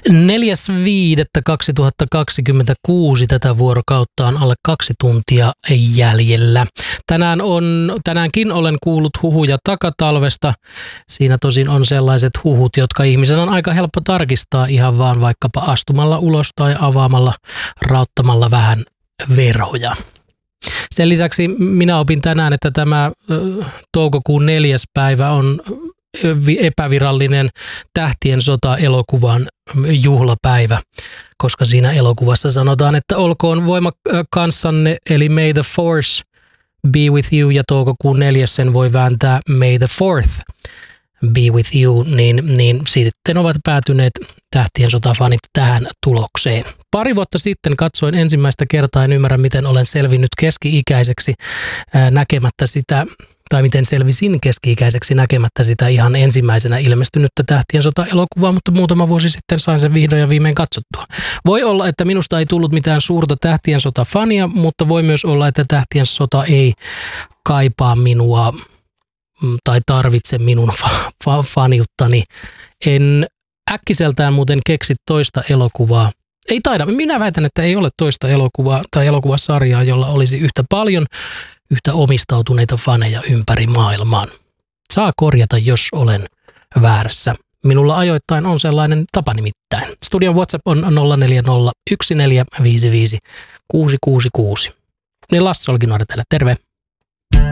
4.5.2026 tätä vuorokautta on alle 2 tuntia jäljellä. Tänäänkin olen kuullut huhuja takatalvesta. Siinä tosin on sellaiset huhut, jotka ihmisen on aika helppo tarkistaa ihan vaan vaikkapa astumalla ulos tai avaamalla, rauttamalla vähän verhoja. Sen lisäksi minä opin tänään, että tämä toukokuun 4. päivä on epävirallinen Tähtien sota-elokuvan juhlapäivä, koska siinä elokuvassa sanotaan, että olkoon voima kanssanne, eli May the Force be with you, ja toukokuun 4. sen voi vääntää May the 4th be with you, niin sitten ovat päätyneet Tähtien sotafanit tähän tulokseen. Pari vuotta sitten katsoin ensimmäistä kertaa, en ymmärrä miten olen selvinnyt keski-ikäiseksi näkemättä sitä, tai miten selvisin keski-ikäiseksi näkemättä sitä ihan ensimmäisenä ilmestynyttä Tähtien sota-elokuvaa, mutta muutama vuosi sitten sain sen vihdoin ja viimein katsottua. Voi olla, että minusta ei tullut mitään suurta Tähtien sota-fania, mutta voi myös olla, että Tähtien sota ei kaipaa minua tai tarvitse minun faniuttani. En äkkiseltään muuten keksi toista elokuvaa. Ei taida. Minä väitän, että ei ole toista elokuvaa tai elokuvasarjaa, jolla olisi yhtä paljon yhtä omistautuneita faneja ympäri maailman. Saa korjata, jos olen väärässä. Minulla ajoittain on sellainen tapa nimittäin. Studion WhatsApp on 040 1455 666. Niin Lasse Olkinuori täällä. Terve.